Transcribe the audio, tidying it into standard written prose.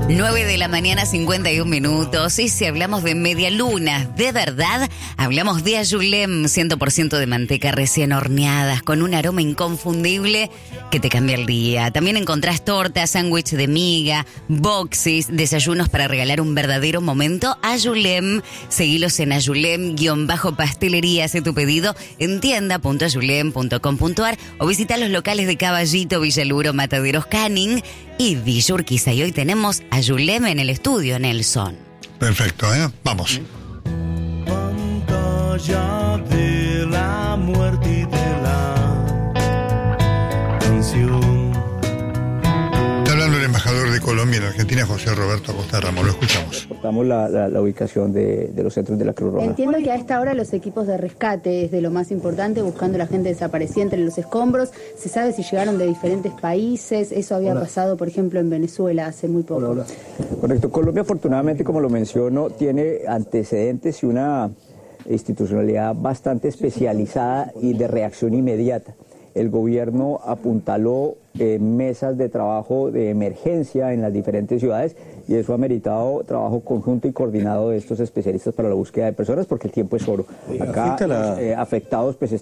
9 de la mañana, 51 minutos. Y si hablamos de medialunas, de verdad, hablamos de Ayulem, 100% de manteca recién horneadas, con un aroma inconfundible que te cambia el día. También encontrás tortas, sándwich de miga, boxes, desayunos para regalar un verdadero momento. Ayulem, seguilos en Ayulem-pastelería, hace tu pedido en tienda.ayulem.com.ar o visita los locales de Caballito, Villaluro, Mataderos, Canning y Villa Urquiza. Y hoy tenemos Ayulem en el estudio, Nelson. Perfecto, Vamos. Pantalla de la muerte y de la canción. Está hablando el embajador de Colombia en Argentina, José Roberto Acosta Ramos. Lo escuchamos. Reportamos la ubicación de los centros de la Cruz Roja. Entiendo que a esta hora los equipos de rescate es de lo más importante, buscando a la gente desaparecida entre los escombros. ¿Se sabe si llegaron de diferentes países? Eso había pasado, por ejemplo, en Venezuela hace muy poco. Hola. Correcto. Colombia, afortunadamente, como lo menciono, tiene antecedentes y una institucionalidad bastante especializada y de reacción inmediata. El gobierno apuntaló mesas de trabajo de emergencia en las diferentes ciudades y eso ha meritado trabajo conjunto y coordinado de estos especialistas para la búsqueda de personas porque el tiempo es oro. Acá afectados pues